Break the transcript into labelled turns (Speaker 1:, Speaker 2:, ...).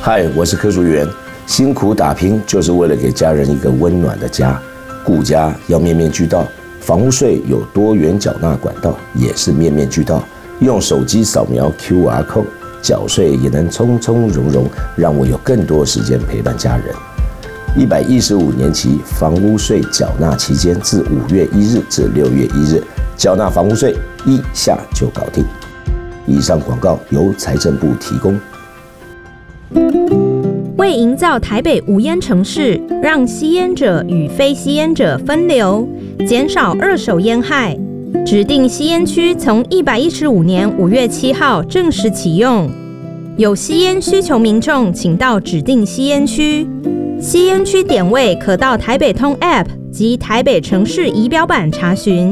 Speaker 1: 嗨，我是柯淑媛。辛苦打拼就是为了给家人一个温暖的家，顾家要面面俱到。房屋税有多元缴纳管道，也是面面俱到。用手机扫描 QR code， 缴税也能从从容容，让我有更多时间陪伴家人。115年期房屋税缴纳期间，自5月1日至6月1日，缴纳房屋税1下就搞定。以上广告由财政部提供。
Speaker 2: 为营造台北无烟城市，让吸烟者与非吸烟者分流，减少二手烟害，指定吸烟区从115年5月7号正式启用。有吸烟需求民众，请到指定吸烟区。吸烟区点位可到台北通 App 及台北城市仪表板查询。